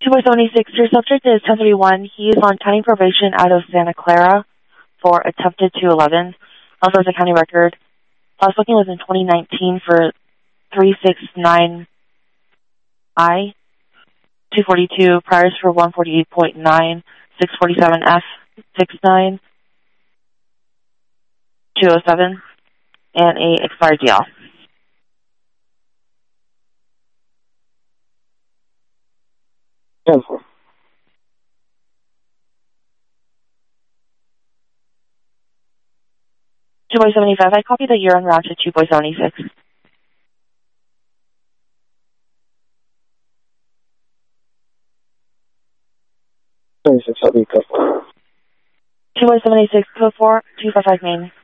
2.76, your subject is 1031. He is on county probation out of Santa Clara for attempted 211. Also has a county record. Last booking was in 2019 for 369I, 242, priors for 148.9, 647F, 69, 207, and a expired DL. Cancel. 2.75, I copy that you're en route to 2.76. 26, I'll be careful. 2.76, code 4, 255 Main.